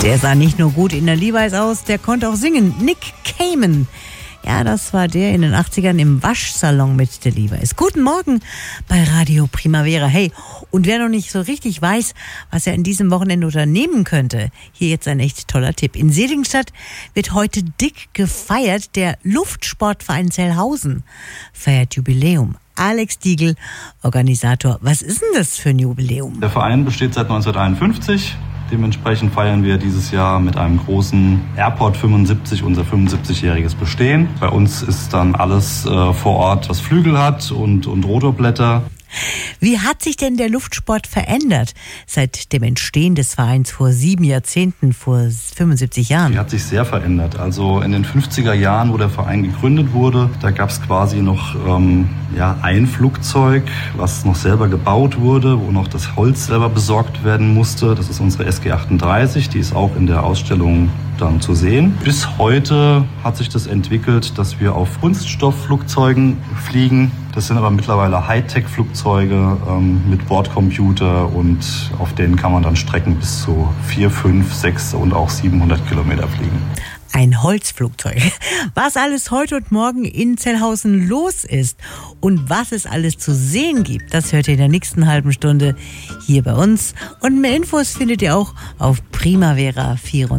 Der sah nicht nur gut in der Levi's aus, der konnte auch singen. Nick Cayman. Ja, das war der in den 80ern im Waschsalon mit der Levi's. Guten Morgen bei Radio Primavera. Hey, und wer noch nicht so richtig weiß, was er in diesem Wochenende unternehmen könnte, hier jetzt ein echt toller Tipp. In Seligenstadt wird heute dick gefeiert. Der Luftsportverein Zellhausen feiert Jubiläum. Alex Diegel, Organisator. Was ist denn das für ein Jubiläum? Der Verein besteht seit 1951. Dementsprechend feiern wir dieses Jahr mit einem großen Airport 75 unser 75-jähriges Bestehen. Bei uns ist dann alles vor Ort, was Flügel hat und Rotorblätter. Wie hat sich denn der Luftsport verändert seit dem Entstehen des Vereins vor 7 Jahrzehnten, vor 75 Jahren? Die hat sich sehr verändert. Also in den 50er Jahren, wo der Verein gegründet wurde, da gab es quasi noch ein Flugzeug, was noch selber gebaut wurde, wo noch das Holz selber besorgt werden musste. Das ist unsere SG 38, die ist auch in der Ausstellung dann zu sehen. Bis heute hat sich das entwickelt, dass wir auf Kunststoffflugzeugen fliegen. Das sind aber mittlerweile Hightech-Flugzeuge mit Bordcomputer und auf denen kann man dann Strecken bis zu 4, 5, 6 und auch 700 Kilometer fliegen. Ein Holzflugzeug. Was alles heute und morgen in Zellhausen los ist und was es alles zu sehen gibt, das hört ihr in der nächsten halben Stunde hier bei uns. Und mehr Infos findet ihr auch auf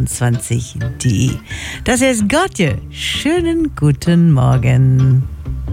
primavera24.de. Das hier ist Gotje. Schönen guten Morgen.